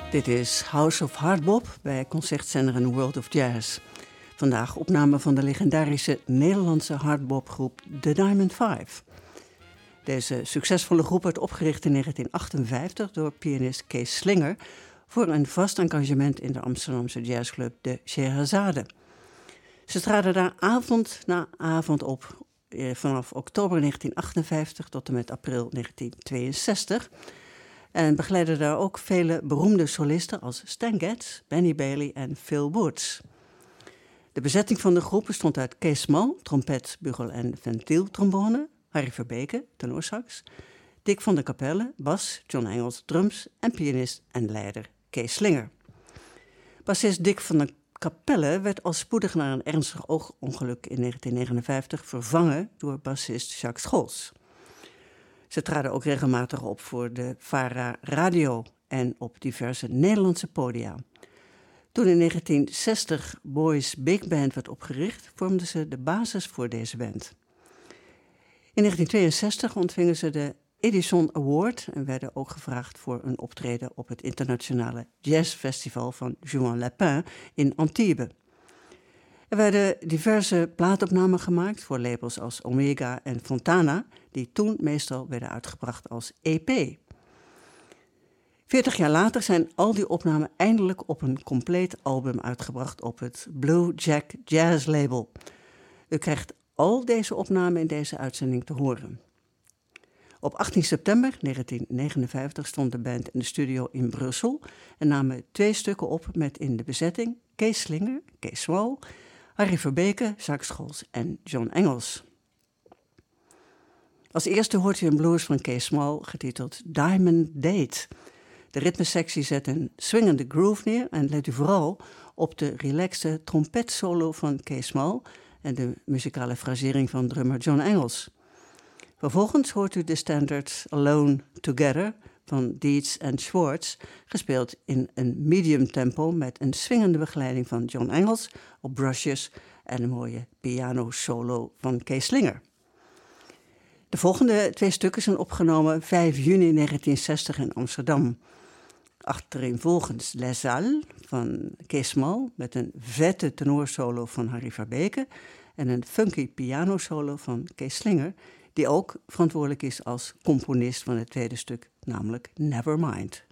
Dit is House of Hardbop bij concertzender en World of Jazz. Vandaag opname van de legendarische Nederlandse hardbopgroep The Diamond Five. Deze succesvolle groep werd opgericht in 1958 door pianist Kees Slinger voor een vast engagement in de Amsterdamse jazzclub de Scheherazade. Ze traden daar avond na avond op vanaf oktober 1958 tot en met april 1962... en begeleidden daar ook vele beroemde solisten als Stan Getz, Benny Bailey en Phil Woods. De bezetting van de groep bestond uit Kees Mal, trompet, bugel en ventieltrombone, Harry Verbeke, tenorsax, Dick van der Capelle, bas, John Engels, drums en pianist en leider Kees Slinger. Bassist Dick van der Capelle werd al spoedig na een ernstig oogongeluk in 1959 vervangen door bassist Jacques Scholz. Ze traden ook regelmatig op voor de VARA Radio en op diverse Nederlandse podia. Toen in 1960 Boys Big Band werd opgericht, vormden ze de basis voor deze band. In 1962 ontvingen ze de Edison Award en werden ook gevraagd voor een optreden op het internationale jazzfestival van Juan Lapin in Antibes. Er werden diverse plaatopnamen gemaakt voor labels als Omega en Fontana, die toen meestal werden uitgebracht als EP. 40 jaar later zijn al die opnamen eindelijk op een compleet album uitgebracht op het Blue Jack Jazz label. U krijgt al deze opnamen in deze uitzending te horen. Op 18 september 1959 stond de band in de studio in Brussel en namen 2 stukken op met in de bezetting Kees Slinger, Kees Mal, Harry Verbeke, Jacques Scholz en John Engels. Als eerste hoort u een blues van Kees Mal getiteld Diamond Date. De ritmesectie zet een swingende groove neer en let u vooral op de relaxte trompetsolo van Kees Mal en de muzikale frasering van drummer John Engels. Vervolgens hoort u de standard Alone Together van Dietz en Schwartz, gespeeld in een medium tempo met een swingende begeleiding van John Engels op brushes en een mooie piano solo van Kees Slinger. De volgende 2 stukken zijn opgenomen 5 juni 1960 in Amsterdam. Achtereenvolgens Les Halles van Kees Mal met een vette tenorsolo van Harry Verbeke en een funky pianosolo van Kees Slinger, die ook verantwoordelijk is als componist van het tweede stuk, namelijk Nevermind.